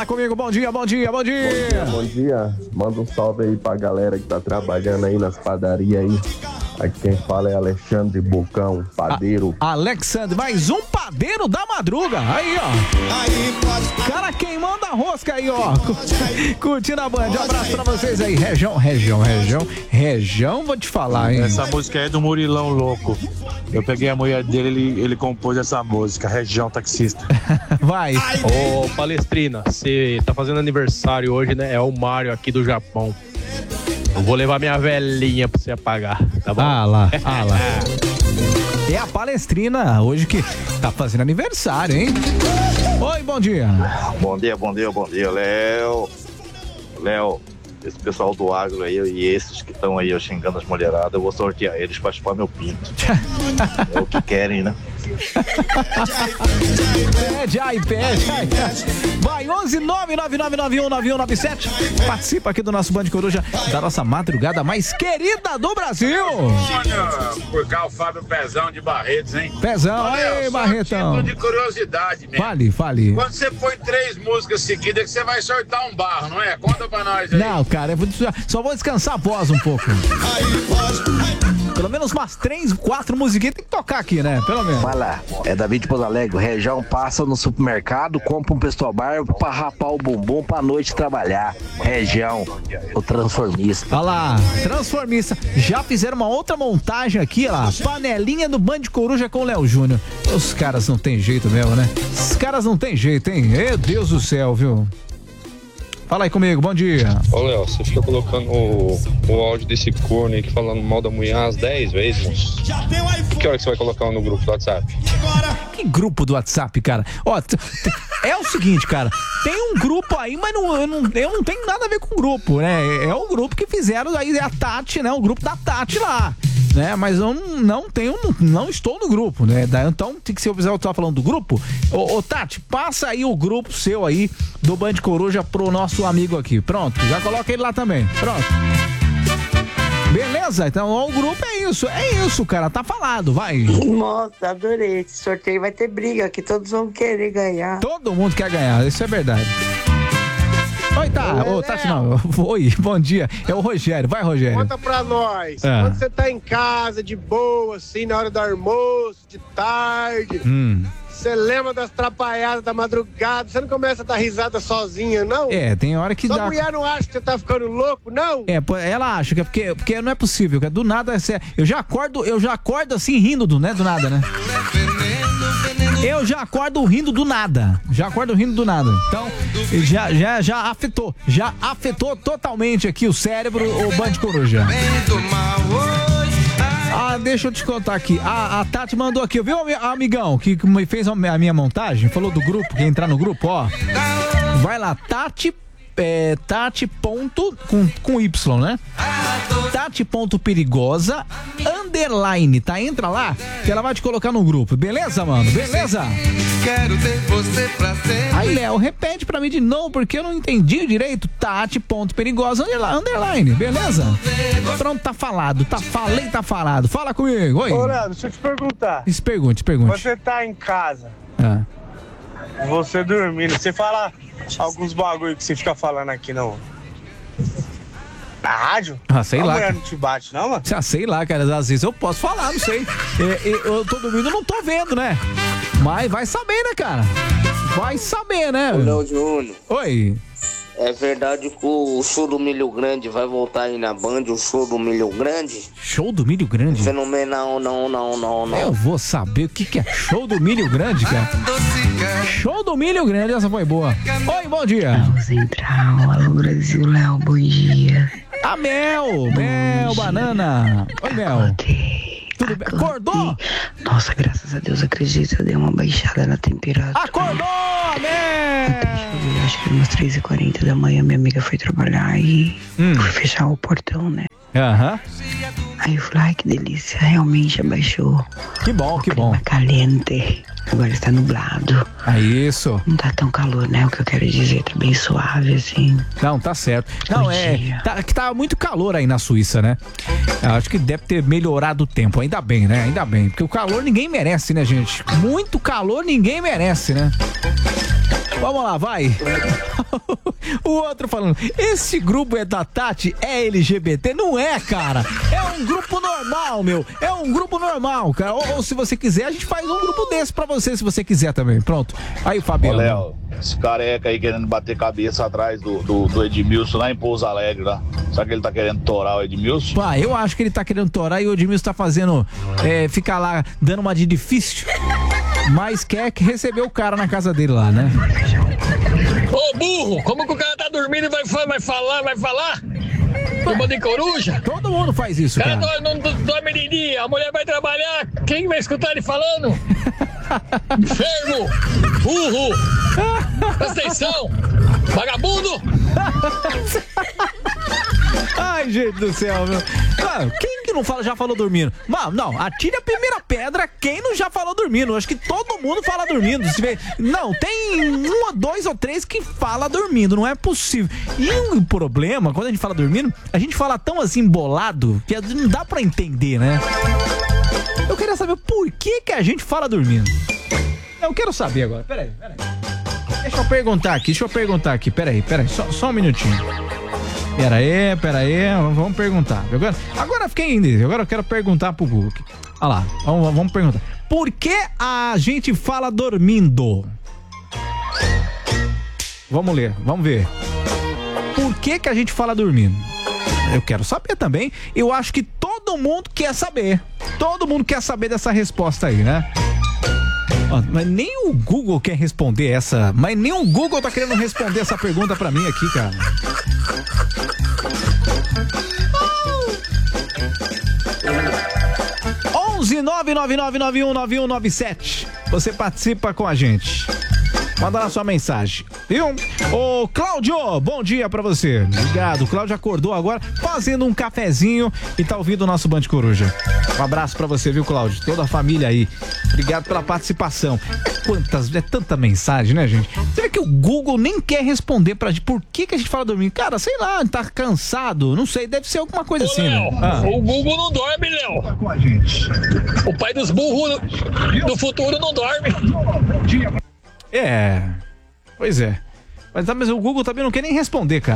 Fala comigo, bom dia, bom dia, bom dia. Bom dia. Manda um salve aí pra galera que tá trabalhando aí nas padarias aí. Aqui quem fala é Alexandre Bocão, padeiro. Alexandre, mais um padeiro da madruga. Aí, ó. Cara queimando a rosca aí, ó. Curtindo a Band. Um abraço pra vocês aí. Região, vou te falar, hein. Essa música é do Murilão Louco. Eu peguei a mulher dele, ele compôs essa música, Região Taxista. Vai. Ô, Palestrina, você tá fazendo aniversário hoje, né? É o Mário aqui do Japão. Eu vou levar minha velhinha pra você apagar, tá bom? Ah lá. É a Palestrina hoje que tá fazendo aniversário, hein? Oi, bom dia. Bom dia, Léo, esse pessoal do agro aí e esses que estão aí xingando as mulheradas, eu vou sortear eles pra chupar meu pinto. É o que querem, né? Pede. Vai, 11999919197. Participa aqui do nosso Band Coruja, da nossa madrugada mais querida do Brasil. Olha, por cá o Fábio Pezão de Barretos, hein? Pezão, aí, Barretão. Título de curiosidade mesmo. Fale. Quando você põe 3 músicas seguidas, que você vai sortar um barro, não é? Conta pra nós aí. Não, cara, só vou descansar a voz um pouco. Pelo menos umas 3, 4 musiquinhas tem que tocar aqui, né? Pelo menos. Vai lá, é David de Pouso Alegre. Região passa no supermercado, compra um Pessoal Bar pra rapar o bumbum pra noite trabalhar. Região, o transformista. Olha lá, transformista. Já fizeram uma outra montagem aqui, ó lá. Panelinha do Band Coruja com o Léo Júnior. Os caras não tem jeito mesmo, né? Os caras não tem jeito, hein? Meu Deus do céu, viu? Fala aí comigo, bom dia. Ô, Léo, você fica colocando o áudio desse corno aí que falando mal da mulher umas 10 vezes, moço. Que hora que você vai colocar no grupo do WhatsApp? Que grupo do WhatsApp, cara? Ó, é o seguinte, cara. Tem um grupo aí, mas eu não tenho nada a ver com o grupo, né? É o grupo que fizeram aí, a Tati, né? O grupo da Tati lá. Né, mas eu não estou no grupo, né? Então, se eu precisar estar falando do grupo, ô Tati, passa aí o grupo seu aí do Band Coruja pro nosso amigo aqui. Pronto, já coloca ele lá também. Pronto. Beleza? Então, ó, o grupo é isso, cara, tá falado, vai. Nossa, adorei. Esse sorteio vai ter briga, que todos vão querer ganhar. Todo mundo quer ganhar, isso é verdade. Oi, Tati, não. Oi, bom dia. É o Rogério. Vai, Rogério. Conta pra nós. Quando você tá em casa, de boa, assim, na hora do almoço, de tarde, você lembra das trapalhadas da madrugada, você não começa a dar risada sozinha, não? É, tem hora que Sua mulher não acha que você tá ficando louco, não? É, ela acha que é porque não é possível, que do nada, eu já acordo assim, rindo do nada, né? Eu já acordo rindo do nada. Então, já afetou totalmente aqui o cérebro, o Band Coruja. Deixa eu te contar aqui. A Tati mandou aqui, viu, amigão, que fez a minha montagem, falou do grupo, quer entrar no grupo, ó. Vai lá, Tati com Y, né? Tati.perigosa _ tá? Entra lá que ela vai te colocar no grupo, beleza, mano? Beleza? Quero ter você pra sempre. Aí, Léo, repete pra mim de novo, porque eu não entendi direito. Tati.perigosa _ beleza? Pronto, tá falado, tá falado. Fala comigo, oi. Ô, Léo, deixa eu te perguntar. Se pergunte. Você tá em casa, você dormindo, você fala alguns bagulho que você fica falando aqui, não? Na rádio? Sei lá. A mulher não te bate, não, mano? Sei lá, cara. Às vezes eu posso falar, não sei. Eu tô dormindo, não tô vendo, né? Mas vai saber, né, cara? Vai saber, né? Ô, Léo Júnior. Oi. É verdade que o show do Milho Grande vai voltar aí na Band, o show do Milho Grande? Show do Milho Grande? Fenomenal, não. Eu vou saber o que é show do Milho Grande, cara. Show do Milho Grande, essa foi boa. Oi, bom dia. Alô Central, alô Brasil, Léo, bom dia. A Mel, banana. Oi, Mel. Tudo bem? Acordou? Nossa, graças a Deus, acredito, eu dei uma baixada na temperatura. Acordou, Mel! Acho que umas 3h40 da manhã minha amiga foi trabalhar e foi fechar o portão, né? Aí eu falei, ai que delícia, realmente abaixou. Que bom. Caliente. Agora está nublado. Isso. Não tá tão calor, né? O que eu quero dizer, tá bem suave, assim. Não, tá certo. Não, tá muito calor aí na Suíça, né? Eu acho que deve ter melhorado o tempo, ainda bem, né? Ainda bem, porque o calor ninguém merece, né, gente? Muito calor ninguém merece, né? Vamos lá, vai. O outro falando, esse grupo é da Tati, é LGBT? Não é, cara. É um grupo normal, meu. É um grupo normal, cara. Ou se você quiser, a gente faz um grupo desse pra você, se você quiser também. Pronto. Aí, Fabiano. Ô, Léo, esse careca aí querendo bater cabeça atrás do Edmilson lá em Pouso Alegre, lá. Será que ele tá querendo torar o Edmilson? Pá, eu acho que ele tá querendo torar e o Edmilson tá fazendo, ficar lá dando uma de difícil, mas quer receber o cara na casa dele lá, né? Ô burro, como que o cara tá dormindo e vai falar? Turma de coruja? Todo mundo faz isso, cara. O cara não dorme de dia, a mulher vai trabalhar, quem vai escutar ele falando? Enfermo! Burro! Presta atenção! Vagabundo! Ai, gente do céu, meu. Quem que não fala, já falou dormindo? Não, atire a primeira pedra quem não já falou dormindo. Acho que todo mundo fala dormindo. Não, tem 1, 2 ou 3 que fala dormindo, não é possível. E o problema, quando a gente fala dormindo, a gente fala tão assim bolado que não dá pra entender, né? Eu queria saber por que a gente fala dormindo. Eu quero saber agora, peraí. Deixa eu perguntar aqui, peraí, só um minutinho. Peraí, vamos perguntar. Agora fiquei indo, agora eu quero perguntar pro Google. Olha lá, vamos perguntar. Por que a gente fala dormindo? Vamos ler, vamos ver. Por que a gente fala dormindo? Eu quero saber também. Eu acho que todo mundo quer saber. Todo mundo quer saber dessa resposta aí, né? Mas nem o Google quer responder essa. Mas nem o Google tá querendo responder essa pergunta pra mim aqui, cara. Oh! 11-999919197. Você participa com a gente. Manda lá sua mensagem, viu? Ô, Cláudio, bom dia pra você. Obrigado, o Cláudio acordou agora fazendo um cafezinho e tá ouvindo o nosso Band Coruja. Um abraço pra você, viu, Cláudio? Toda a família aí. Obrigado pela participação. É tanta mensagem, né, gente? Você vê que o Google nem quer responder pra gente por que a gente fala dormindo. Cara, sei lá, tá cansado, não sei, deve ser alguma coisa assim, Léo, né? O Google não dorme, Léo. Com a gente. O pai dos burros do futuro não dorme. Pois é. Mas o Google também não quer nem responder, cara.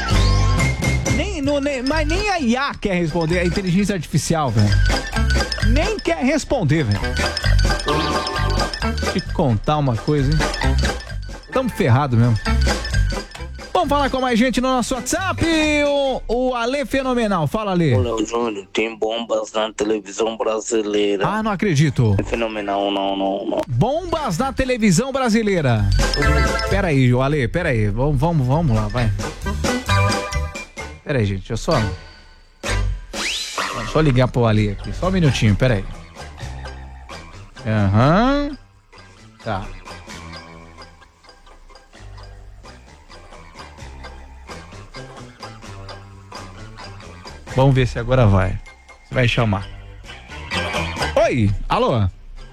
Mas nem a IA quer responder, a inteligência artificial, velho. Nem quer responder, velho. Deixa eu te contar uma coisa, hein? Tamo ferrado mesmo. Vamos falar com mais gente no nosso WhatsApp. O Ale Fenomenal. Fala, Ale. Ô, Léo Júnior, tem bombas na televisão brasileira. Ah, não acredito. É fenomenal, não. Bombas na televisão brasileira. Pera aí, Ale, pera aí. Vamos lá, vai. Pera aí, gente, deixa eu só ligar pro Ale aqui. Só um minutinho, pera aí. Tá. Vamos ver se agora vai. Você vai chamar. Oi, alô?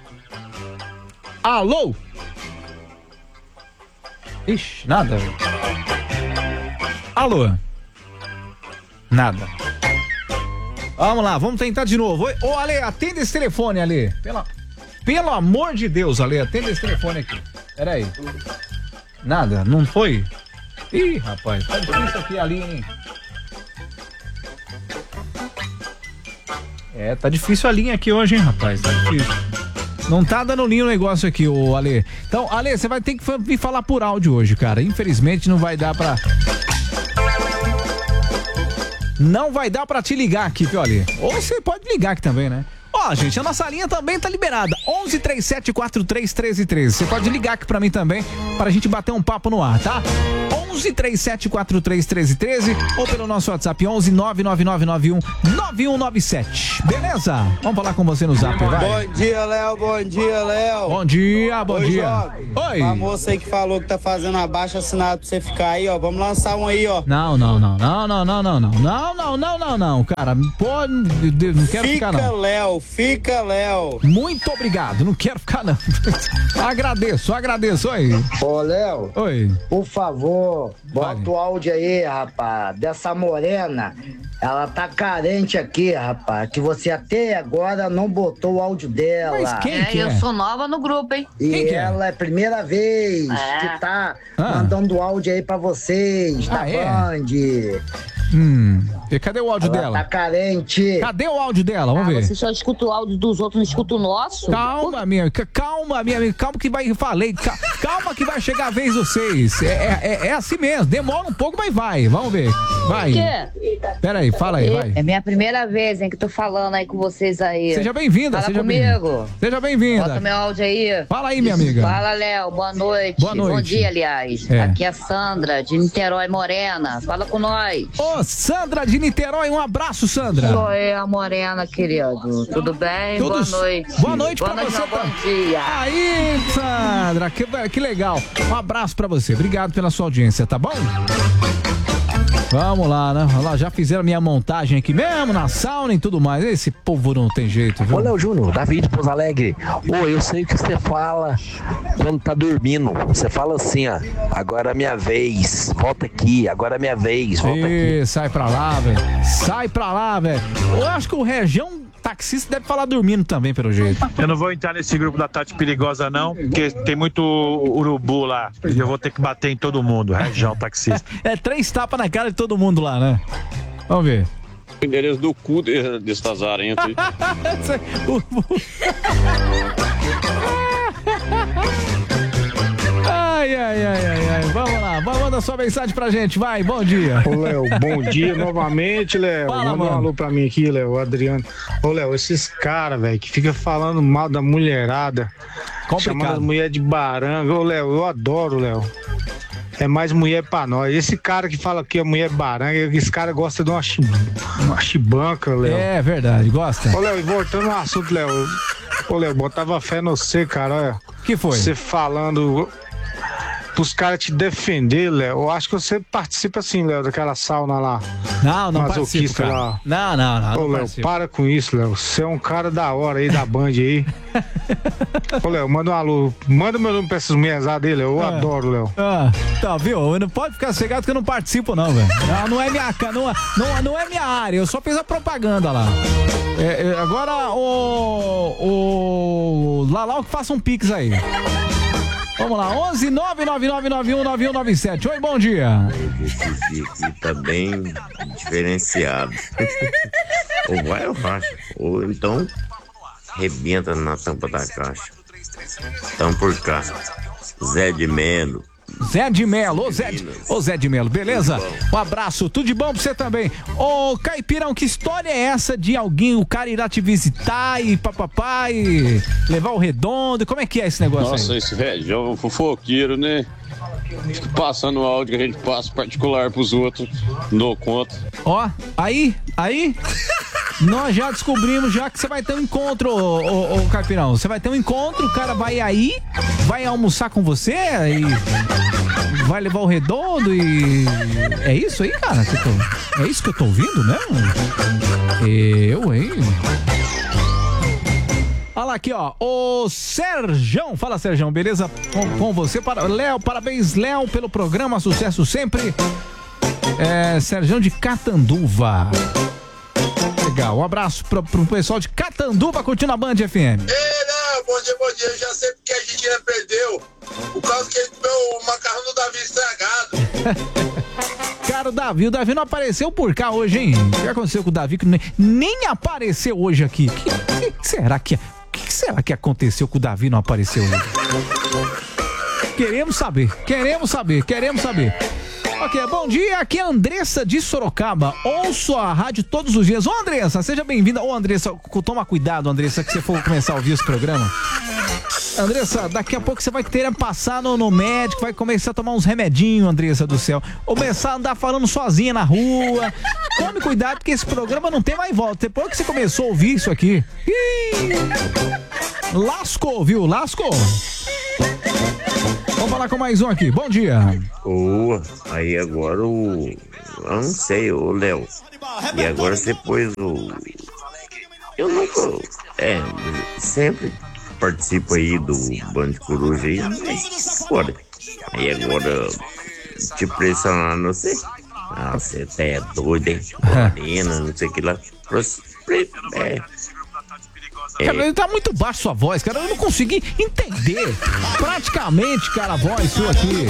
Alô? Ixi, nada. Alô? Nada. Vamos lá, vamos tentar de novo. Ô, Ale, atenda esse telefone, Ale. Pelo amor de Deus, Ale, atenda esse telefone aqui. Pera aí. Nada, não foi? Ih, rapaz, tá difícil aqui a linha, hein? Tá difícil a linha aqui hoje, hein, rapaz? Tá difícil. Não tá dando linha o negócio aqui, ô Ale. Então, Ale, você vai ter que me falar por áudio hoje, cara. Infelizmente não vai dar pra... Não vai dar pra te ligar aqui, viu, Ale? Ou você pode ligar aqui também, né? Ó, gente, a nossa linha também tá liberada. 1137431313. Você pode ligar aqui pra mim também, pra gente bater um papo no ar, tá? 1137431313 ou pelo nosso WhatsApp 11-99991-9197. Beleza? Vamos falar com você no Zap, vai. Bom dia, Léo. Bom dia. Oi. A moça aí que falou que tá fazendo abaixo assinado pra você ficar aí, ó. Vamos lançar um aí, ó. Não, cara. Pô, não quero ficar, não. fica, Léo. Muito obrigado, não quero ficar não. Agradeço, oi. Ô, Léo. Oi. Por favor, bota o áudio aí, rapaz, dessa morena. Ela tá carente aqui, rapaz, que você até agora não botou o áudio dela. Mas quem que é? Eu sou nova no grupo, hein? E ela é a primeira vez que tá mandando áudio aí pra vocês, da Band. E cadê o áudio dela? Tá carente. Cadê o áudio dela? Vamos ver. Você só escuta o áudio dos outros, não escuta o nosso? Calma, minha amiga, calma que vai, falei, calma que vai chegar a vez de vocês. É assim mesmo, demora um pouco, mas vai, vamos ver. Vai. O quê? Pera aí, fala aí, vai. É minha primeira vez, hein, que tô falando aí com vocês aí. Seja bem-vinda, Fala seja comigo. bem-vinda. Seja bem-vinda. Bota meu áudio aí. Fala aí, minha amiga. Fala, Léo, boa noite. Boa noite. Bom dia, aliás. Aqui é a Sandra, de Niterói Morena. Fala com nós. Ô, Sandra de Niterói, um abraço, Sandra. Sou eu, a Morena, querido. Tudo bem? Boa noite. Boa noite pra você. Bom dia. Aí, Sandra, que legal. Um abraço pra você. Obrigado pela sua audiência, tá bom? Vamos lá, né? Olha lá, já fizeram minha montagem aqui mesmo, na sauna e tudo mais. Esse povo não tem jeito, viu? Ô, Léo Júnior, Davi de Pouso Alegre. Ô, eu sei o que você fala quando tá dormindo. Você fala assim, ó, agora é minha vez, volta aqui, agora é minha vez, volta aqui. Sai pra lá, velho. Sai pra lá, velho. Eu acho que o Região taxista deve falar dormindo também, pelo jeito. Eu não vou entrar nesse grupo da Tati Perigosa, não, porque tem muito urubu lá. E eu vou ter que bater em todo mundo, Região taxista. 3 tapas na cara de todo mundo lá, né? Vamos ver. O endereço do cu desse tazarento aí. Ai. Vamos lá, manda sua mensagem pra gente, vai, bom dia. Ô, Léo, bom dia novamente, Léo. Fala, manda um alô pra mim aqui, Léo, Adriano. Ô, Léo, esses caras, velho, que fica falando mal da mulherada, chamando as mulheres de baranga. Ô, Léo, eu adoro, Léo. É mais mulher pra nós. Esse cara que fala que é mulher baranga, esse cara gosta de uma chibanca, Léo. É verdade, gosta. Ô, Léo, e voltando ao assunto, Léo. Ô, Léo, botava fé no você, cara, olha. Que foi? Você falando pros caras te defender, Léo. Eu acho que você participa assim, Léo, daquela sauna lá. Não participo, cara. Lá. Não. Ô, Léo, para com isso, Léo. Você é um cara da hora aí, da Band aí. Ô, Léo, manda um alô. Manda meu nome pra essas mulherzadas aí, Léo. Eu adoro, Léo. Tá, viu? Não pode ficar cegado que eu não participo, não, velho. Não é minha área. Eu só fiz a propaganda lá. Agora, o Lalau que faça um pix aí. Vamos lá, 11 999919197. Oi, bom dia. Esse aqui tá bem diferenciado. Ou vai ou racha, ou então rebenta na tampa da caixa. Então por cá, Zé de Melo. Zé de Melo, ô Zé de Melo, beleza? Um abraço, tudo de bom pra você também. Ô Caipirão, que história é essa de alguém, o cara irá te visitar e papapá e levar o redondo? Como é que é esse negócio? Nossa, aí? esse velho é um fofoqueiro, né? Fica passando o áudio que a gente passa particular pros outros, não dou conta. Ó, aí, nós já descobrimos já que você vai ter um encontro, ô Caipirão. Você vai ter um encontro, o cara vai aí, vai almoçar com você e vai levar o redondo e... É isso aí, cara? É isso que eu tô ouvindo mesmo? Hein? Olha lá aqui, ó, o Serjão, fala Serjão, beleza com você? Léo, parabéns, Léo, pelo programa, sucesso sempre. Serjão de Catanduva. Legal, um abraço pro pessoal de Catanduva curtindo a Band FM. Ei, não, bom dia, eu já sei porque a Argentina perdeu. Por causa que ele comeu o macarrão do Davi estragado. Cara, o Davi não apareceu por cá hoje, hein? O que aconteceu com o Davi que nem apareceu hoje aqui? O que será que aconteceu com o Davi não apareceu hoje? Queremos saber. Ok, bom dia, aqui é a Andressa de Sorocaba. Ouço a rádio todos os dias. Ô, Andressa, seja bem-vinda. Ô, Andressa, toma cuidado, Andressa, que você for começar a ouvir esse programa. Andressa, daqui a pouco você vai ter que passar no médico, vai começar a tomar uns remedinhos, Andressa do céu. Começar a andar falando sozinha na rua. Tome cuidado, porque esse programa não tem mais volta. Depois que você começou a ouvir isso aqui... Lascou, viu? Lascou. Vamos falar com mais um aqui. Bom dia. Aí agora eu não sei, Léo. E agora você pôs Eu nunca. Sempre participo aí do Band Coruja aí, mas fora. Aí agora, te pressionando, você. Você até é doido, hein? Morena, não sei o que lá. Cara, ele tá muito baixo sua voz, cara. Eu não consegui entender praticamente, cara, a voz sua aqui.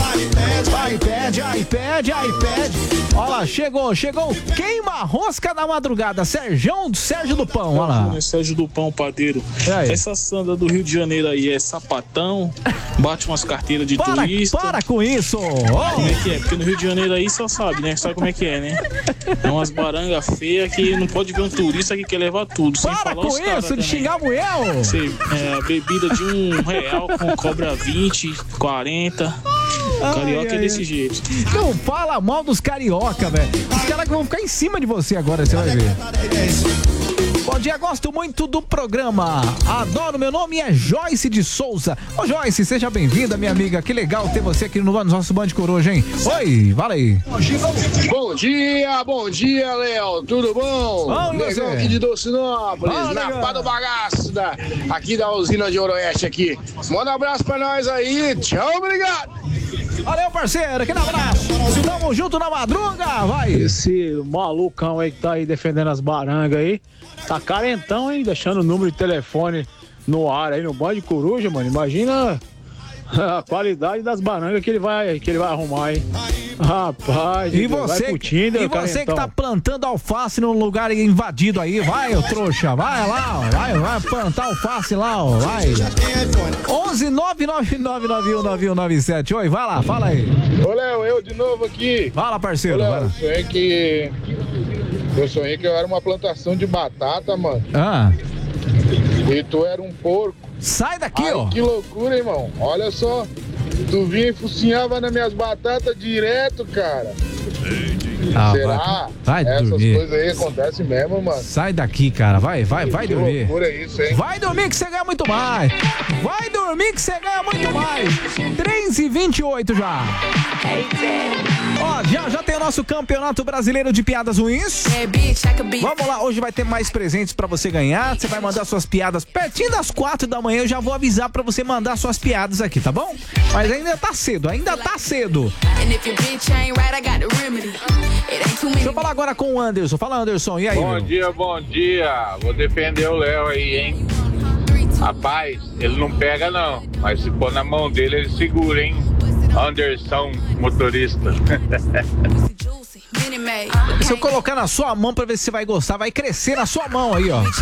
iPad. Olha lá, chegou. Queima-rosca da madrugada. Sérgio do Pão, olha lá. Sérgio do Pão, padeiro. Essa Sandra do Rio de Janeiro aí é sapatão, bate umas carteiras de turista. Para com isso! Como é que é? Porque no Rio de Janeiro aí só sabe, né? Sabe como é que é, né? É umas barangas feias que não pode ver um turista que quer levar tudo. Sem Para falar com isso de xingar a mulher! Bebida de R$1 com cobra 20, 40. Carioca é desse jeito. Não fala mal dos carioca, velho. Os caras que vão ficar em cima de você agora, você vai ver. Bom dia, gosto muito do programa. Adoro, meu nome é Joyce de Souza. Ô Joyce, seja bem-vinda, minha amiga. Que legal ter você aqui no nosso Band Coruja, hein? Oi, fala aí. Bom dia, Léo. Tudo bom? Legal aqui de Docinópolis, na pá do bagaço, aqui da usina de Oroeste aqui. Manda um abraço pra nós aí. Tchau, obrigado. Valeu, parceiro, aquele abraço. Tamo junto na madruga, vai. Esse malucão aí que tá aí defendendo as barangas aí, tá carentão, hein? Deixando o número de telefone no ar aí no Band Coruja, mano. Imagina a qualidade das barangas que ele vai arrumar, hein? Rapaz, e você que tá plantando alface num lugar invadido aí, vai, ô trouxa, vai lá, vai plantar alface lá, ó, vai. 11-999919197, oi, vai lá, fala aí. Ô, Léo, eu de novo aqui. Fala, parceiro. Ô, Léo, eu sonhei que eu era uma plantação de batata, mano. E tu era um porco. Sai daqui, ó. Que loucura, irmão. Olha só. Tu vinha e focinhava nas minhas batatas direto, cara. Será? Vai Essas dormir. coisas aí acontecem mesmo, mano. Sai daqui, cara. Vai dormir. Que loucura é isso, hein? Vai dormir que você ganha muito mais. Vai dormir que você ganha muito mais. 3h28 já. Ó, já tem o nosso Campeonato Brasileiro de Piadas Ruins. Vamos lá, hoje vai ter mais presentes pra você ganhar. Você vai mandar suas piadas pertinho das 4 da manhã. Eu já vou avisar pra você mandar suas piadas aqui, tá bom? Mas ainda tá cedo. Deixa eu falar agora com o Anderson. Fala, Anderson, e aí? Bom dia. Vou defender o Léo aí, hein? Rapaz, ele não pega não, mas se pôr na mão dele, ele segura, hein? Anderson, motorista. Se eu colocar na sua mão pra ver se você vai gostar, vai crescer na sua mão aí, ó.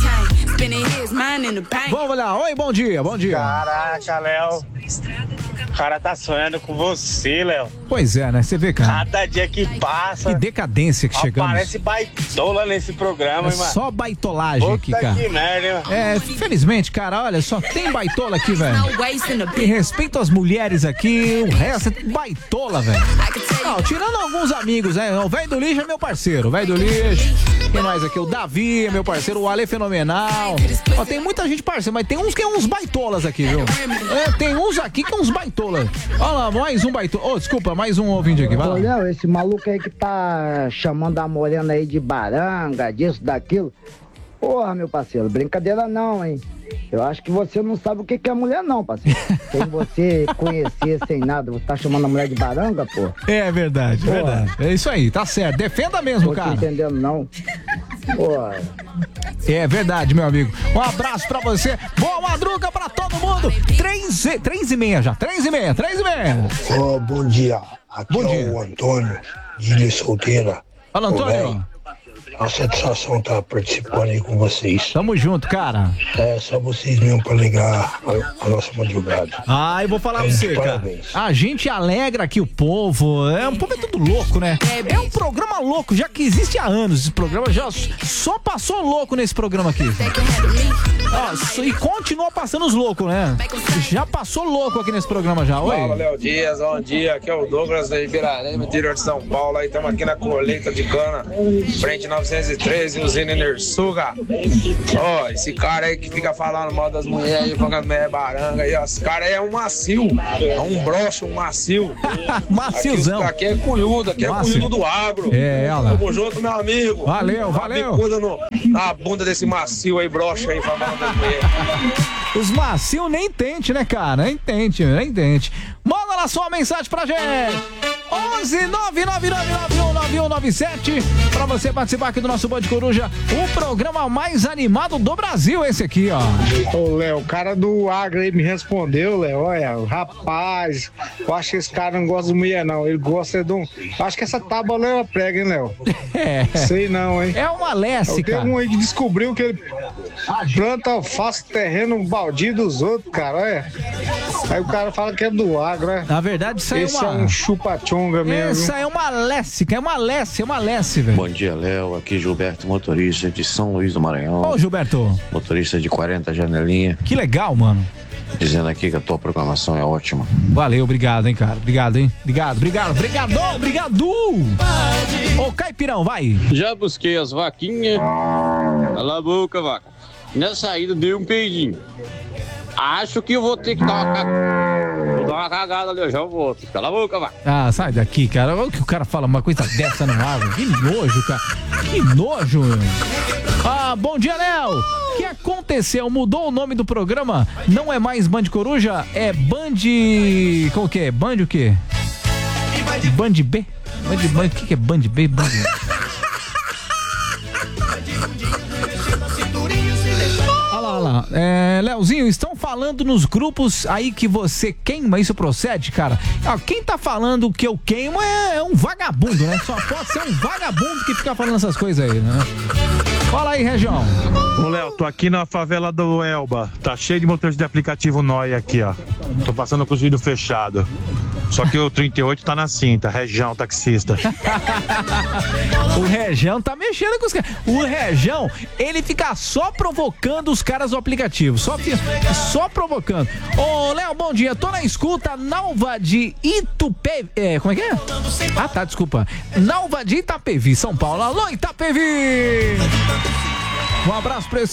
Vamos lá, oi, bom dia. Caraca, Léo. O cara tá sonhando com você, Léo. Pois é, né? Você vê, cara. Cada dia que passa. Que decadência que chegamos. Parece baitola nesse programa, hein, mano? Só baitolagem aqui, cara. Que merda, hein, felizmente, cara, olha, só tem baitola aqui, velho. E respeito às mulheres aqui, o resto é baitola, velho. Não, tirando alguns amigos, né? O velho do lixo é meu parceiro, Quem mais aqui? O Davi é meu parceiro, o Ale Fenomenal. Ó, tem muita gente parceiro, mas tem uns que é uns baitolas aqui, viu? Tem uns aqui que é uns baitolas. Olha lá, mais um baitola. Desculpa, mais um ouvinte aqui, vai lá. Olha, esse maluco aí que tá chamando a morena aí de baranga, disso, daquilo. Porra, meu parceiro, brincadeira não, hein? Eu acho que você não sabe o que é mulher não, parceiro. Sem você conhecer, sem nada, você tá chamando a mulher de baranga, pô? É verdade, verdade. É isso aí, tá certo. Defenda mesmo, cara. Não tô entendendo não. Porra. É verdade, meu amigo. Um abraço pra você. Boa madruga pra todo mundo. 3h30 já. 3h30. Ó, bom dia. Aqui é o Antônio, de Solteira. Fala, Antônio. A satisfação tá participando aí com vocês. Tamo junto, cara. É só vocês mesmo pra ligar a nossa madrugada. Eu vou falar pra você, parabéns. cara. A gente alegra aqui o povo. O povo é tudo louco, né? É um programa louco, já que existe há anos. Esse programa já só passou louco nesse programa aqui. Ó, e continua passando os loucos, né? Já passou louco aqui nesse programa já. Oi. Fala, Léo Dias, bom dia. Aqui é o Douglas da Ibirarema, interior de São Paulo. Aí estamos aqui na colheita de cana, frente 913, usina Enersuga. Ó, esse cara aí que fica falando mal das mulheres aí, falando que as mulheres é baranga aí, ó. Esse cara aí é um macio, é um broxo, um macio. Maciozão. Aqui é cunhudo, aqui é cunhudo do agro. É, olha lá. Tamo junto, meu amigo. Valeu. Bicuda na bunda desse macio aí, broxa aí, falando das mulheres. Os macios nem tente, né, cara? Nem tente. Manda lá sua mensagem pra gente. 11-999919197 pra você participar aqui do nosso Band Coruja, o programa mais animado do Brasil, esse aqui, ó. Ô, Léo, o cara do agro aí me respondeu, Léo, olha, rapaz, eu acho que esse cara não gosta de mulher, não, ele gosta de um... Acho que essa tábua Léo é prega, hein, Léo? É. Sei não, hein? É uma lesse, cara. Tem um aí que descobriu que ele planta alface terreno baldio dos outros, cara, olha. Aí o cara fala que é do agro, né? Na verdade, isso aí é um chupa-chonga mesmo. Isso aí é uma lesse, velho. Bom dia, Léo. Aqui Gilberto, motorista de São Luís do Maranhão. Ô, Gilberto. Motorista de 40 janelinha. Que legal, mano. Dizendo aqui que a tua programação é ótima. Valeu, obrigado, hein, cara. Obrigado. Ô, Caipirão, vai. Já busquei as vaquinhas. Cala a boca, vaca. Na saída dei um peidinho. Acho que eu vou ter que dar uma cagada ali, eu já volto. Cala a boca, vai. Ah, sai daqui, cara. Olha que o cara fala uma coisa dessa no água. Que nojo, cara. Que nojo. Ah, bom dia, Léo. O que aconteceu? Mudou o nome do programa? Não é mais Band Coruja? É Band... Como que é? Band o quê? Band B? Band... O que é Band B? Band... Olha lá. Leozinho, estão falando nos grupos aí que você queima, isso procede, cara? Quem tá falando que eu queimo é um vagabundo, né? Só pode ser um vagabundo que fica falando essas coisas aí, né? Fala aí, Região. Ô, Léo, tô aqui na favela do Elba. Tá cheio de motoristas de aplicativo Noi aqui, ó. Tô passando com os vidros fechados. Só que o 38 tá na cinta, Região, taxista. O Região tá mexendo com os caras. O Região, ele fica só provocando os caras do aplicativo. Só provocando. Ô, Léo, bom dia. Tô na escuta, Nalva de Itupe... como é que é? Ah, tá, desculpa. Nalva de Itapevi, São Paulo. Alô, Itapevi! Um abraço pra esse